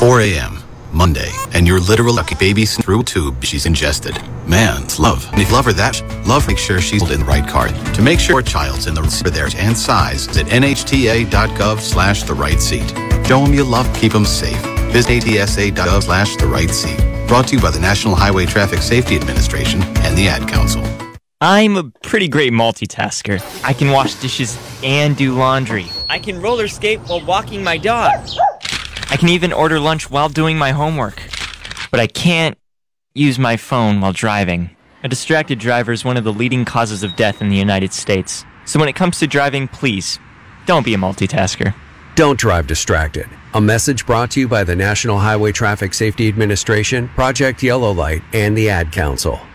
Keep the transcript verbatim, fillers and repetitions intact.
four a.m. Monday, and your literal lucky baby through a tube she's ingested. Man's love. And if you love her that, love make sure she's in the right card. To make sure your child's in the right there and size, is at N H T A dot gov slash the right seat. Show them you love, keep them safe. Visit A T S A dot gov slash the right seat. Brought to you by the National Highway Traffic Safety Administration and the Ad Council. I'm a pretty great multitasker. I can wash dishes and do laundry. I can roller skate while walking my dog. I can even order lunch while doing my homework. But I can't use my phone while driving. A distracted driver is one of the leading causes of death in the United States. So when it comes to driving, please, don't be a multitasker. Don't drive distracted. A message brought to you by the National Highway Traffic Safety Administration, Project Yellow Light, and the Ad Council.